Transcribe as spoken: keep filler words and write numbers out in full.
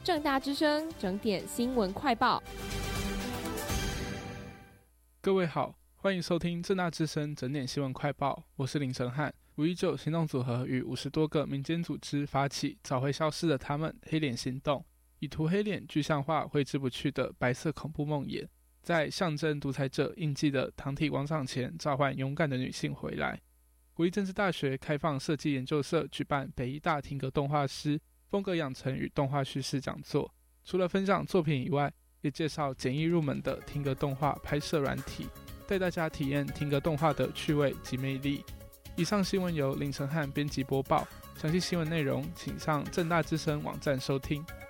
政大之声整点新闻快报。 各位好，欢迎收听政大之声整点新闻快报，我是林承翰。五一九行动组合与五十多个民间组织发起找回消失的他们黑脸行动，以涂黑脸具象化挥之不去的白色恐怖梦魇，在象征独裁者印记的唐体广场前召唤勇敢的女性回来。国立政治大学开放设计研究社举办北医大停格动画师风格养成与动画叙事讲座，除了分享作品以外，也介绍简易入门的停格动画拍摄软体，带大家体验停格动画的趣味及魅力。以上新闻由林承翰编辑播报，详细新闻内容请上政大之声网站收听。